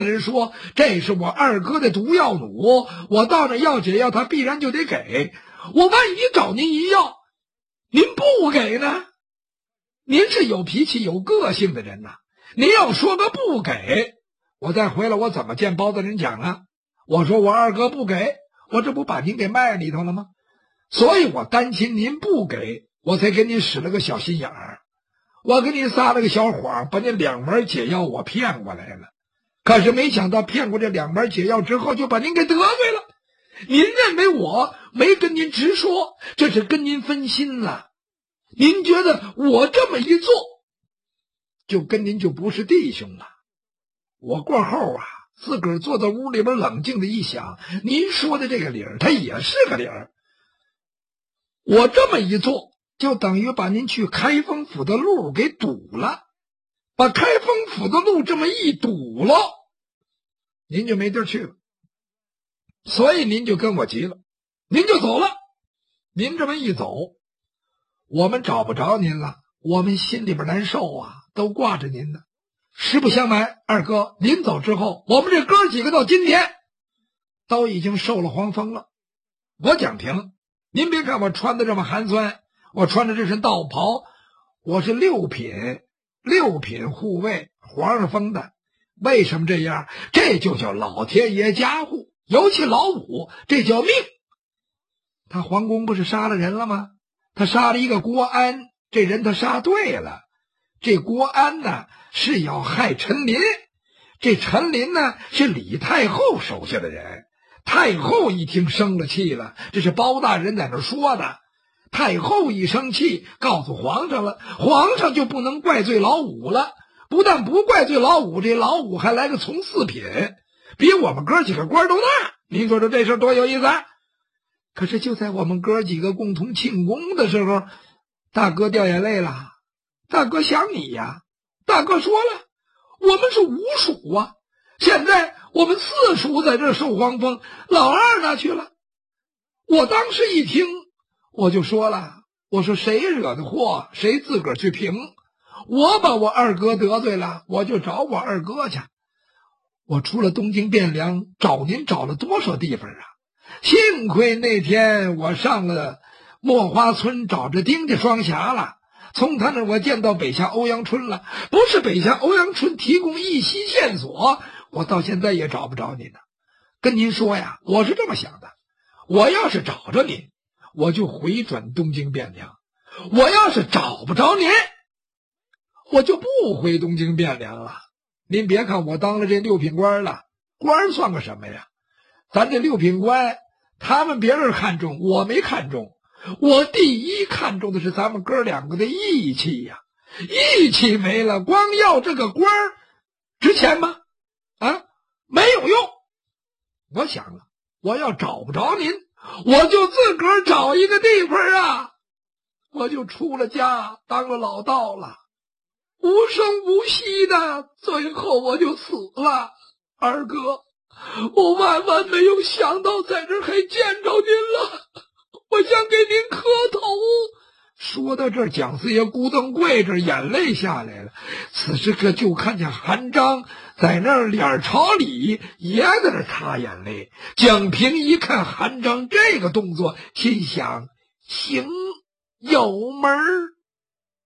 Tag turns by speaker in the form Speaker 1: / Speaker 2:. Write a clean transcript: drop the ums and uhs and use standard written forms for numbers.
Speaker 1: 人说这是我二哥的毒药弩，我到那要解药，他必然就得给我。万一找您一要，您不给呢？您是有脾气有个性的人呐，您要说个不给，我再回来我怎么见包大人讲啊？我说我二哥不给，我这不把您给卖里头了吗？所以我担心您不给，我才给您使了个小心眼儿，我给您撒了个小谎，把那2丸解药我骗过来了。可是没想到骗过这2丸解药之后，就把您给得罪了。您认为我没跟您直说，这是跟您分心了。您觉得我这么一做，就跟您就不是弟兄了。我过后啊，自个儿坐到屋里边冷静的一想，您说的这个理儿，它也是个理儿。我这么一做，就等于把您去开封府的路给堵了。把开封府的路这么一堵了，您就没地儿去了。所以您就跟我急了，您就走了。您这么一走，我们找不着您了，我们心里边难受啊，都挂着您呢。实不相瞒，二哥，临走之后，我们这哥几个到今天都已经受了黄风了。我蒋平，您别看我穿的这么寒酸，我穿的这身道袍，我是六品护卫，皇上封的。为什么这样？这就叫老天爷加护，尤其老五，这叫命。他皇宫不是杀了人了吗？他杀了一个郭安，这人他杀对了。这郭安呢是要害陈琳，这陈琳呢是李太后手下的人。太后一听生了气了，这是包大人在那说的。太后一生气，告诉皇上了，皇上就不能怪罪老五了。不但不怪罪老五，这老五还来个从4品，比我们哥几个官都大。您说说这事多有意思啊！可是就在我们哥几个共同庆功的时候，大哥掉眼泪了。大哥想你呀，大哥说了，我们是5属啊，现在我们4属在这受黄风，老二哪去了？我当时一听，我就说了，我说谁惹的祸，谁自个儿去评。我把我二哥得罪了，我就找我二哥去。我除了东京汴梁，找您找了多少地方啊？幸亏那天我上了墨花村找着丁家双侠了，从他那我见到北下欧阳春了。不是北下欧阳春提供一息线索，我到现在也找不着您呢。跟您说呀，我是这么想的，我要是找着您，我就回转东京汴梁；我要是找不着您，我就不回东京汴梁了。您别看我当了这6品官了，官算个什么呀？咱这6品官，他们别人看重，我没看重。我第一看重的是咱们哥2个的义气呀！义气没了，光要这个官值钱吗？啊，没有用。我想了，我要找不着您，我就自个儿找一个地方啊，我就出了家，当了老道了。无声无息的，最后我就死了。二哥，我万万没有想到在这儿还见着您了，我想给您磕头。说到这儿，蒋四爷咕噔跪着，眼泪下来了。此时可就看见韩章在那儿脸朝里，也在那儿擦眼泪。蒋平一看韩章这个动作，心想行有门儿。